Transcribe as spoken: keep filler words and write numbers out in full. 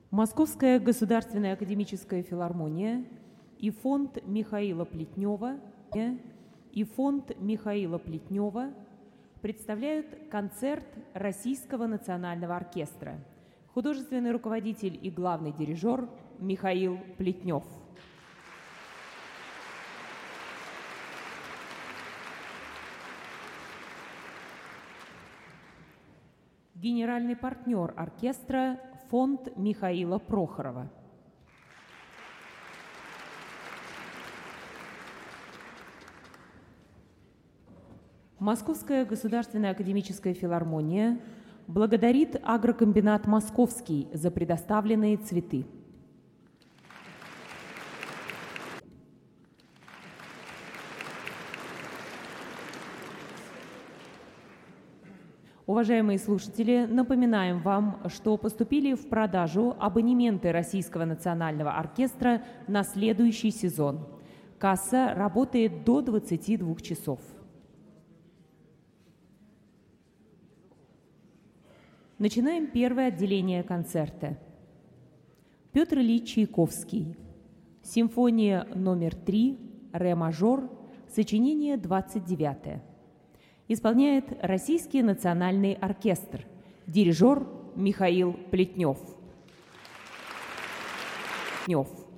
Московская государственная академическая филармония и фонд Михаила Плетнева и фонд Михаила Плетнева представляют концерт Российского национального оркестра. Художественный руководитель и главный дирижер Михаил Плетнев. Генеральный партнер оркестра – фонд Михаила Прохорова. Московская государственная академическая филармония благодарит агрокомбинат «Московский» за предоставленные цветы. Уважаемые слушатели, напоминаем вам, что поступили в продажу абонементы Российского национального оркестра на следующий сезон. Касса работает до двадцати двух часов. Начинаем первое отделение концерта. Петр Ильич Чайковский. Симфония номер три, ре мажор, сочинение двадцать девятое. Исполняет Российский национальный оркестр. Дирижер Михаил Плетнев. Плетнев.